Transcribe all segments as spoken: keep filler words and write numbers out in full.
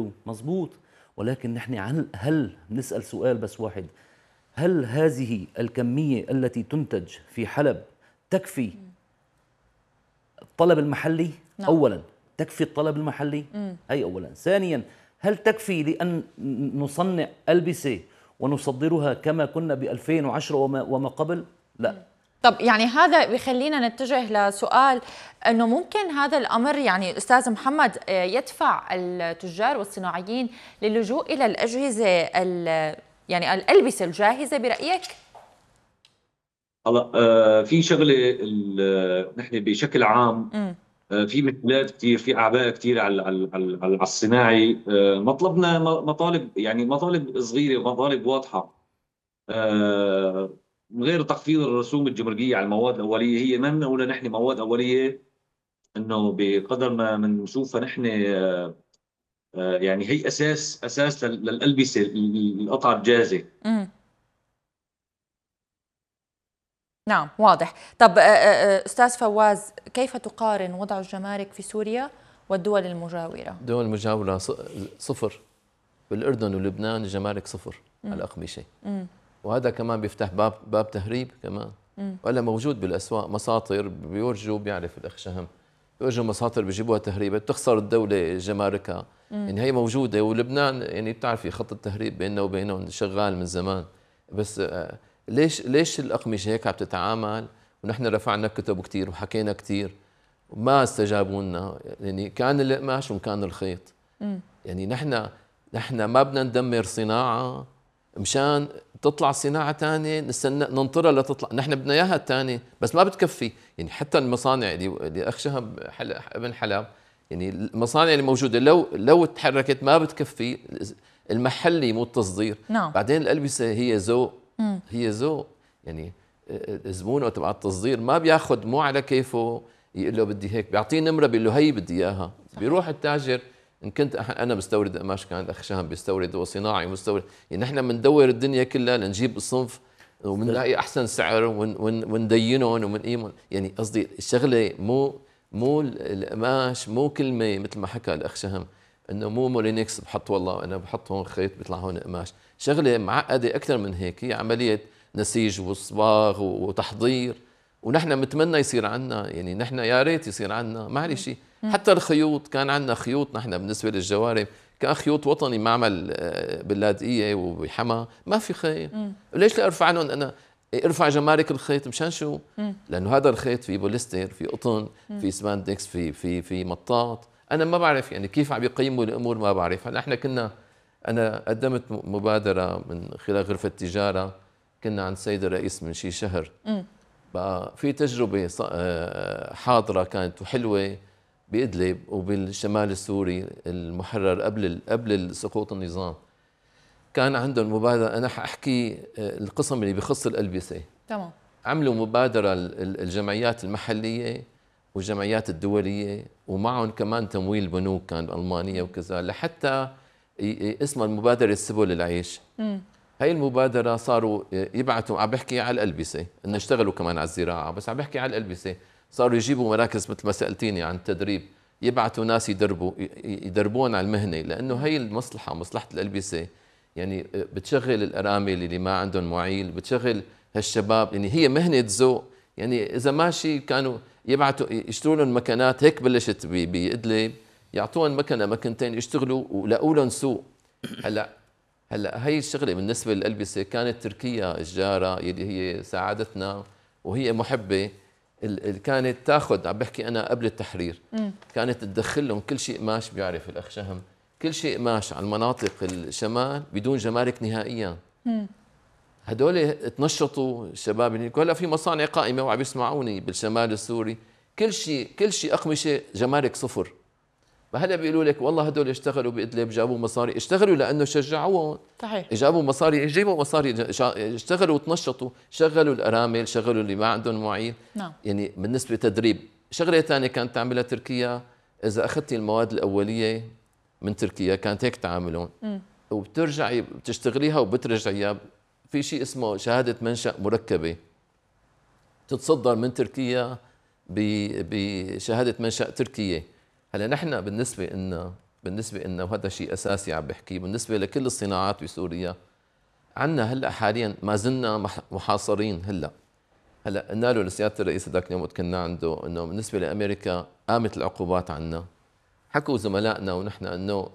حلو مزبوط، ولكن نحن عن هل نسأل سؤال بس واحد، هل هذه الكمية التي تنتج في حلب تكفي الطلب المحلي؟ نعم. أولا تكفي الطلب المحلي؟ مم. هي أولا. ثانيا، هل تكفي لأن نصنع ألبسة ونصدرها كما كنا ب ألفين وعشرة وما, وما قبل؟ لا. طب يعني هذا بيخلينا نتجه لسؤال انه ممكن هذا الامر يعني استاذ محمد يدفع التجار والصناعيين للجوء الى الاجهزه يعني الالبسه الجاهزه برايك؟ هلا آه في شغله نحن بشكل عام آه في مثلات كثير، في اعباء كثير على على على على الصناعي. آه مطلبنا مطالب، يعني مطالب صغيره ومطالب واضحه. آه من غير تخفيض الرسوم الجمركيه على المواد الاوليه، هي ما بنقولها نحن مواد اوليه، انه بقدر ما بنشوفها نحن آه آه يعني هي اساس اساس للالبسه، القطعه الجاهزه. امم نعم واضح. طب استاذ فواز، كيف تقارن وضع الجمارك في سوريا والدول المجاوره؟ الدول المجاوره صفر، بالاردن ولبنان الجمارك صفر مم. على الاقمشه، مم. وهذا كمان بيفتح باب باب تهريب كمان. مم. ولا موجود بالاسواق مساطر بيورجوا، بيعرف الاخ شهم، بيورجوا مساطر بيجيبوها تهريب، بتخسر الدوله جماركها. يعني هي موجوده، ولبنان يعني بتعرفي خط التهريب بيننا وبينهم شغال من زمان. بس ليش ليش الاقمشه هيك عم تتعامل؟ ونحن رفعنا كتب كثير وحكينا كثير وما استجابوا لنا، يعني كان القماش وكان الخيط. مم. يعني نحن نحن ما بدنا ندمر صناعه مشان تطلع صناعه ثانيه نستنى ننطرها لتطلع، نحن بدنا اياها الثانيه بس ما بتكفي. يعني حتى المصانع اللي اللي اخ شهب ابن حلب، يعني المصانع اللي موجوده لو لو تحركت ما بتكفي المحلي مو التصدير. نعم. بعدين الالبسه هي ذوق، مم. هي ذوق. يعني الزبون تبع التصدير ما بياخذ مو على كيفه يقول له بدي هيك، بيعطيه نمره بيقول له هي بدي اياها. بيروح التاجر، ان كنت انا بستورد قماش، كان الاخ شهم بيستورد، وصناعي مستورد، يعني نحن بندور الدنيا كلها لنجيب الصنف وبنلاقي احسن سعر وندينهم ومنقيمهم. يعني قصدي الشغله مو مو القماش مو كلمه مثل ما حكى الاخ شهم انه مو مولينكس بحط والله انا بحط هون خيط بيطلع هون قماش. شغله معقده اكثر من هيك، هي عمليه نسيج وصباغ وتحضير، ونحن متمنى يصير عنا، يعني نحن يا ريت يصير عنا معلش. حتى الخيوط كان عندنا خيوط نحن بالنسبه للجوارب كان خيوط وطني معمل باللاذقيه وبحما، ما في خيط. ليش لا ارفع لهم انا ارفع جمارك الخيط مشان شو؟ مم. لانه هذا الخيط في بوليستر، في قطن، مم. في سباندكس، في في في مطاط. انا ما بعرف يعني كيف عم يقيموا الامور، ما بعرف. هلا احنا كنا انا قدمت مبادره من خلال غرفه التجاره، كنا عند السيد الرئيس من شي شهر. مم. بقى في تجربه حاضره كانت وحلوه بإدلب وبالشمال السوري المحرر قبل قبل سقوط النظام. كان عندهم مبادرة، أنا حأحكي القسم اللي بخص الألبسة. تمام. عملوا مبادرة الجمعيات المحلية والجمعيات الدولية، ومعهم كمان تمويل بنوك كان ألمانية وكذا، لحتى اسمها المبادرة سبل العيش. م. هاي المبادرة صاروا يبعثوا، عم بحكي على الألبسة، إنه اشتغلوا كمان على الزراعة، بس عم بحكي على الألبسة. صاروا يجيبوا مراكز مثل ما سألتيني عن التدريب، يبعثوا ناس يدربوا يدربون على المهنة، لأنه هي المصلحة، مصلحة الألبسة يعني بتشغل الأرامل اللي ما عندهم معيل، بتشغل هالشباب، يعني هي مهنة ذوق. يعني إذا ماشي كانوا يبعثوا يشتروا لهم مكانات، هيك بلشت بإدلب، يعطوهم مكنة مكنتين يشتغلوا ولقوا لهم سوق. هلا هلا هي الشغله بالنسبه للالبسه كانت تركيا الجاره اللي هي ساعدتنا وهي محبه، كانت تاخذ، عم بحكي انا قبل التحرير، م. كانت تدخل لهم كل شيء قماش، بيعرف الاخ شهم كل شيء قماش على المناطق الشمال بدون جمارك نهائيا. م. هدول تنشطوا الشباب، هلا في مصانع قائمه وعم يسمعوني بالشمال السوري، كل شيء كل شيء اقمشه جمارك صفر. فهلا بيقولوا لك والله هدول اشتغلوا بإدلب جابوا مصاري، اشتغلوا لانه شجعوهم. صحيح. جابوا مصاري، يجيبوا مصاري، اشتغلوا وتنشطوا، شغلوا الارامل، شغلوا اللي ما عندهم معين. نعم. يعني بالنسبه لتدريب. شغله ثانيه كانت تعملها تركيا، اذا اخذتي المواد الاوليه من تركيا كانت هيك تعاملون، وبترجعي بتشتغليها وبترجعيها، في شيء اسمه شهاده منشأ مركبه تتصدر من تركيا بشهاده منشأ تركيه. هلا نحن بالنسبه لنا بالنسبة إنه هذا شيء أساسي عم بحكي بالنسبة لكل الصناعات بسوريا. عندنا هلا حاليا ما زلنا محاصرين. هلا هلا قلنا له لسيادة الرئيس ذاك اليوم وقت كنا عنده إنه بالنسبة لأمريكا قامت العقوبات عنا. حكوا زملائنا ونحن إنه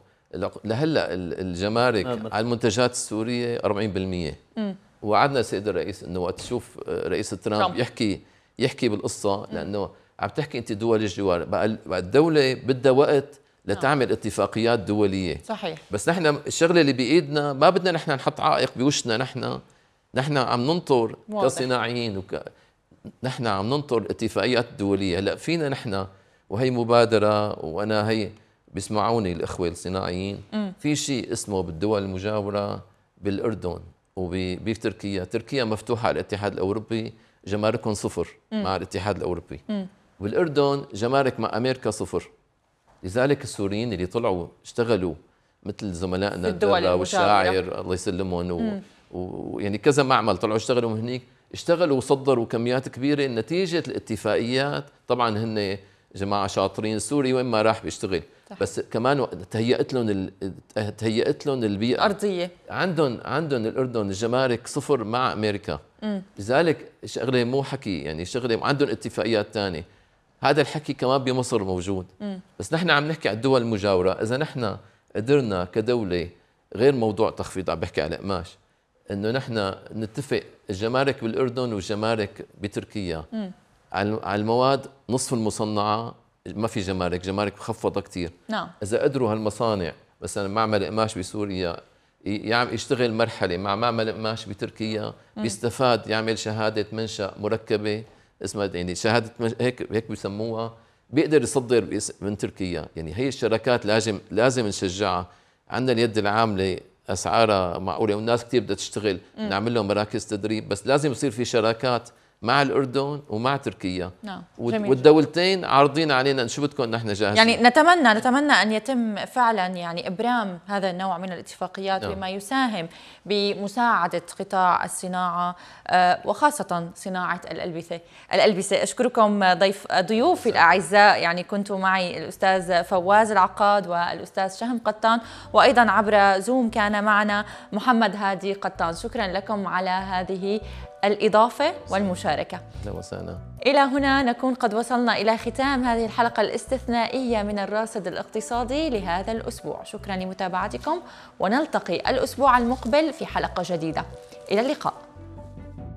لهلا الجمارك على المنتجات السورية أربعين بالمئة. وعدنا السيد الرئيس إنه وقت تشوف رئيس ترامب يحكي يحكي بالقصة، لأنه عم تحكي أنت دول الجوار، بقى الدولة بدها وقت لتعمل اتفاقيات دولية. صحيح. بس نحن الشغلة اللي بإيدنا ما بدنا نحن نحط عائق بوشنا. نحن نحن عم ننطر واضح. كصناعيين وك... نحن عم ننطر الاتفاقيات الدولية. هلا فينا نحن، وهي مبادرة، وأنا هي بيسمعوني الإخوة الصناعيين، م. في شيء اسمه بالدول المجاورة بالأردن وبتركيا. تركيا مفتوحة على الاتحاد الأوروبي، جماركهم صفر م. مع الاتحاد الأوروبي. م. بالأردن جمارك مع أمريكا صفر. لذلك السوريين اللي طلعوا اشتغلوا مثل زملائنا الدرة والشاعر الله يسلمهم، ويعني كذا معمل طلعوا اشتغلوا من هنيك، اشتغلوا وصدروا كميات كبيرة نتيجة الاتفاقيات. طبعا هن جماعة شاطرين، السوري وين ما راح بيشتغل. صح. بس كمان تهيأت لهم ال... تهيأت لهم البيئة الأرضية. عندهم عندهم الأردن الجمارك صفر مع أمريكا. م. لذلك شغلة مو حكي، يعني شغلة عندهم اتفاقيات ثانية. هذا الحكي كمان بمصر موجود. م. بس نحن عم نحكي على الدول المجاورة. إذا نحن قدرنا كدولة، غير موضوع تخفيض، عم بحكي على قماش، إنه نحن نتفق الجمارك بالأردن والجمارك بتركيا م. على المواد نصف المصنعة ما في جمارك، جمارك مخفضة كتير. نعم. إذا قدروا هالمصانع مثلا معمل قماش بسوريا يعمل يشتغل مرحلة مع معمل قماش بتركيا، م. بيستفاد يعمل شهادة منشأ مركبة اسمها يعني شهادة هيك هيك بيسموها، بيقدر يصدر من تركيا. يعني هي الشركات لازم لازم نشجعها. عندنا اليد العاملة أسعارها معقولة والناس كتير بدها تشتغل، م. نعمل لهم مراكز تدريب، بس لازم يصير في شراكات مع الأردن ومع تركيا. نعم. والدولتين عارضين علينا شو بدكم نحن جاهزين. يعني نتمنى نتمنى أن يتم فعلا يعني إبرام هذا النوع من الاتفاقيات. نعم. بما يساهم بمساعدة قطاع الصناعة وخاصة صناعة الألبسة. الألبسة أشكركم ضيف ضيوفي الأعزاء، يعني كنتوا معي الأستاذ فواز العقاد والأستاذ شهم قطان، وأيضا عبر زوم كان معنا محمد هادي قطان. شكرا لكم على هذه الإضافة والمشاركة. إلى هنا نكون قد وصلنا إلى ختام هذه الحلقة الاستثنائية من الراصد الاقتصادي لهذا الأسبوع. شكرا لمتابعتكم، ونلتقي الأسبوع المقبل في حلقة جديدة. إلى اللقاء.